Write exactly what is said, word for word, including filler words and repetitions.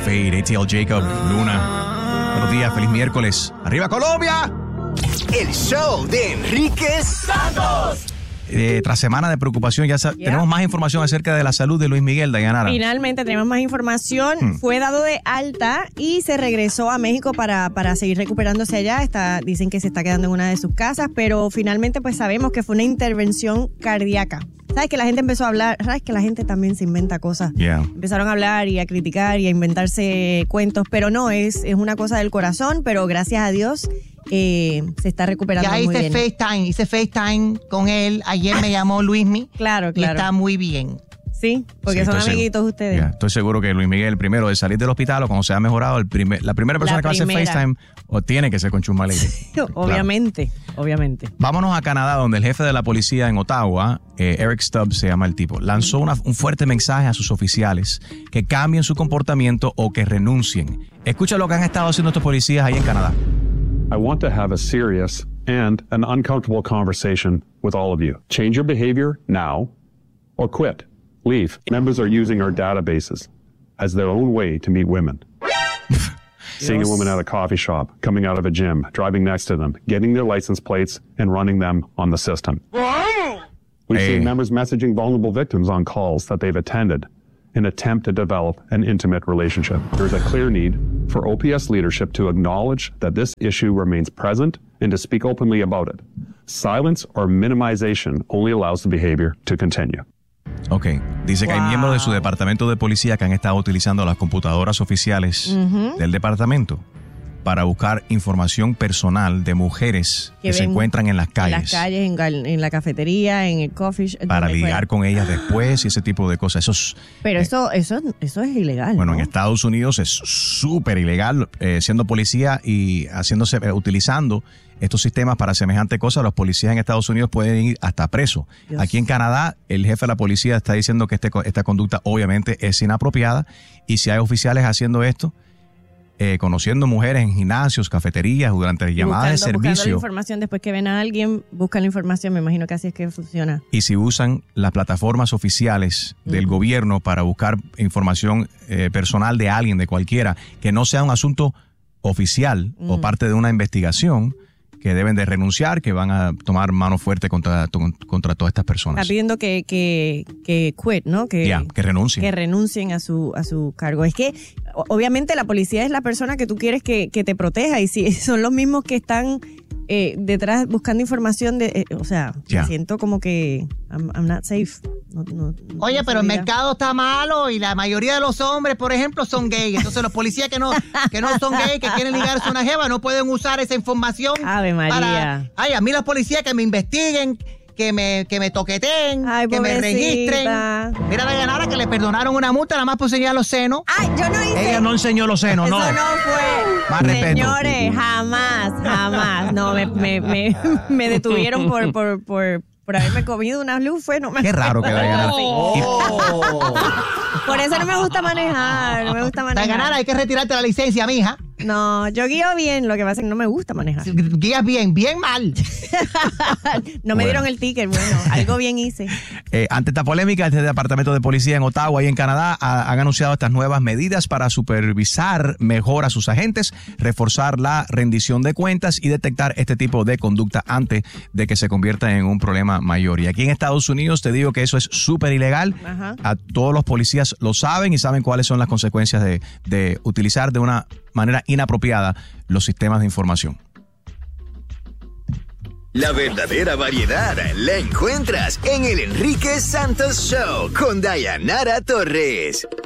Fade, A T L Jacob, Luna. Buenos días, feliz miércoles. ¡Arriba Colombia! El show de Enrique Santos. Eh, tras semana de preocupación, ya yeah. tenemos más información acerca de la salud de Luis Miguel, Dayanara. Finalmente tenemos más información. Hmm. Fue dado de alta y se regresó a México para, para seguir recuperándose allá. Está, dicen que se está quedando en una de sus casas, pero finalmente pues sabemos que fue una intervención cardíaca. ¿Sabes que la gente empezó a hablar? ¿Sabes que la gente también se inventa cosas? Yeah. Empezaron a hablar y a criticar y a inventarse cuentos, pero no, es, es una cosa del corazón, pero gracias a Dios eh, se está recuperando ya muy hice bien. FaceTime, hice FaceTime con él. Ayer me llamó Luismi. Claro, claro. Y está muy bien. Sí, porque sí, son seguro, amiguitos ustedes. Yeah, estoy seguro que Luis Miguel, primero de salir del hospital o cuando se ha mejorado, el primer, la primera persona la que primera. va a hacer FaceTime o tiene que ser con Chusma Lady. Obviamente, claro. obviamente. Vámonos a Canadá, donde el jefe de la policía en Ottawa, eh, Eric Stubbs se llama el tipo, lanzó una, un fuerte mensaje a sus oficiales que cambien su comportamiento o que renuncien. Escucha lo que han estado haciendo estos policías ahí en Canadá. I want to have a serious and an uncomfortable conversation with all of you. Change your behavior now or quit. Leave. Members are using our databases as their own way to meet women. Seeing a woman at a coffee shop, coming out of a gym, driving next to them, getting their license plates, and running them on the system. We've Hey. seen members messaging vulnerable victims on calls that they've attended in an attempt to develop an intimate relationship. There is a clear need for O P S leadership to acknowledge that this issue remains present and to speak openly about it. Silence or minimization only allows the behavior to continue. Ok, dice wow. que hay miembros de su departamento de policía que han estado utilizando las computadoras oficiales uh-huh. del departamento para buscar información personal de mujeres que, que se encuentran en las calles. En las calles, en, en la cafetería, en el coffee shop. Para ligar con ellas después y ese tipo de cosas. Eso es, Pero eso, eh, eso, eso es ilegal. Bueno, ¿no? en Estados Unidos es súper ilegal eh, siendo policía y haciéndose, eh, utilizando estos sistemas para semejante cosa. Los policías en Estados Unidos pueden ir hasta preso. Dios. Aquí en Canadá, el jefe de la policía está diciendo que este, esta conducta obviamente es inapropiada y si hay oficiales haciendo esto, Eh, conociendo mujeres en gimnasios, cafeterías, durante llamadas de servicio. Buscando la información, después que ven a alguien, buscan la información, me imagino que así es que funciona. Y si usan las plataformas oficiales del uh-huh. gobierno para buscar información eh, personal de alguien, de cualquiera, que no sea un asunto oficial uh-huh. o parte de una investigación, que deben de renunciar, que van a tomar mano fuerte contra, contra todas estas personas. Está pidiendo que, que, que quit, ¿no? Que, yeah, que renuncien. Que renuncien a su, a su cargo. Es que, obviamente, la policía es la persona que tú quieres que, que te proteja y si son los mismos que están eh, detrás buscando información, de, eh, o sea, yeah. me siento como que I'm, I'm not safe. No, no, Oye, no pero el mercado está malo y la mayoría de los hombres, por ejemplo, son gays. Entonces los policías que no, que no son gays, que quieren ligarse a una jeva, no pueden usar esa información. Ave María. Para, ay, a mí los policías que me investiguen, que me, que me toqueten, ay, que pobrecita. me registren. Mira, Dayanara, que le perdonaron una multa nada más por enseñar los senos. Ay, yo no hice. Ella no enseñó los senos, Eso no. Eso no fue. Más respeto. Señores, jamás, jamás. No, me, me, me, me detuvieron por, por, por, por haberme comido una luz. Fue, no me Qué raro que Dayanara. Oh. Por eso no me gusta manejar. No me gusta manejar. Dayanara, hay que retirarte la licencia, mija. No, yo guío bien, lo que pasa es que no me gusta manejar. Guías bien, bien mal. No me bueno. dieron el ticket, bueno, algo bien hice. Eh, ante esta polémica, este departamento de policía en Ottawa y en Canadá ha, han anunciado estas nuevas medidas para supervisar mejor a sus agentes, reforzar la rendición de cuentas y detectar este tipo de conducta antes de que se convierta en un problema mayor. Y aquí en Estados Unidos te digo que eso es súper ilegal. Ajá. A todos los policías lo saben y saben cuáles son las consecuencias de, de utilizar de una manera inapropiada los sistemas de información. La verdadera variedad la encuentras en el Enrique Santos Show con Dayanara Torres.